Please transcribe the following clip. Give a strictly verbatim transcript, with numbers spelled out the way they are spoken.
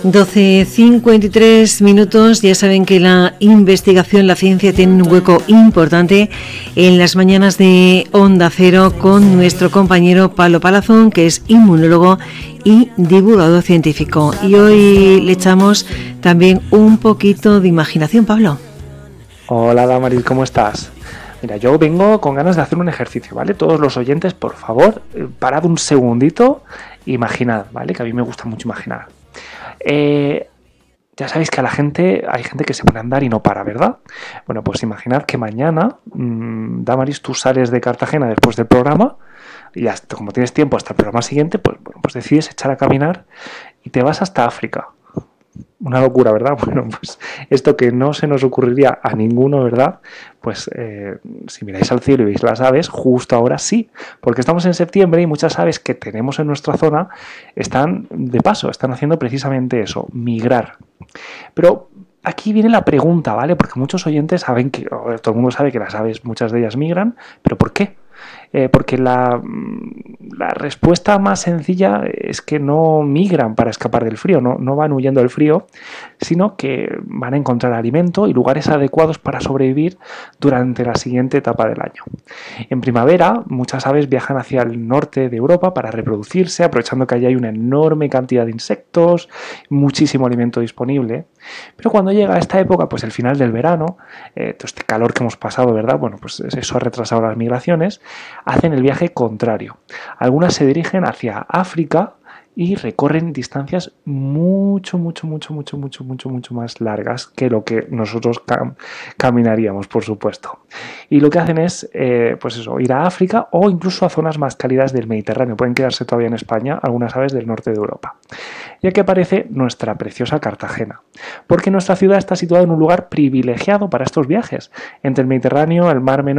doce cincuenta y tres minutos. Ya saben que la investigación, la ciencia tiene un hueco importante en las mañanas de Onda Cero con nuestro compañero Pablo Palazón, que es inmunólogo y divulgador científico. Y hoy le echamos también un poquito de imaginación, Pablo. Hola Damaris, ¿cómo estás? Mira, yo vengo con ganas de hacer un ejercicio, ¿vale? Todos los oyentes, por favor, parad un segundito, imaginad, ¿vale? Que a mí me gusta mucho imaginar. Eh, ya sabéis que a la gente, hay gente que se pone a andar y no para, ¿verdad? Bueno, pues imaginad que mañana, mmm, Damaris, tú sales de Cartagena después del programa y hasta, como tienes tiempo hasta el programa siguiente, pues, bueno, pues decides echar a caminar y te vas hasta África. Una locura, ¿verdad? Bueno, pues esto que no se nos ocurriría a ninguno, ¿verdad? Pues eh, si miráis al cielo y veis las aves, justo ahora sí, porque estamos en septiembre y muchas aves que tenemos en nuestra zona están de paso, están haciendo precisamente eso, migrar. Pero aquí viene la pregunta, ¿vale? Porque muchos oyentes saben que, todo el mundo sabe que las aves, muchas de ellas migran, pero ¿por qué? Eh, porque la, la respuesta más sencilla es que no migran para escapar del frío, no, no van huyendo del frío, sino que van a encontrar alimento y lugares adecuados para sobrevivir durante la siguiente etapa del año. En primavera, muchas aves viajan hacia el norte de Europa para reproducirse, aprovechando que allí hay una enorme cantidad de insectos, muchísimo alimento disponible. Pero cuando llega esta época, pues el final del verano, eh, todo este calor que hemos pasado, ¿verdad? Bueno, pues eso ha retrasado las migraciones. Hacen el viaje contrario. Algunas se dirigen hacia África y recorren distancias mucho, mucho, mucho, mucho, mucho, mucho, mucho más largas que lo que nosotros cam- caminaríamos, por supuesto. Y lo que hacen es, eh, pues eso, ir a África o incluso a zonas más cálidas del Mediterráneo. Pueden quedarse todavía en España algunas aves del norte de Europa. Y aquí aparece nuestra preciosa Cartagena, porque nuestra ciudad está situada en un lugar privilegiado para estos viajes, entre el Mediterráneo, el Mar Menor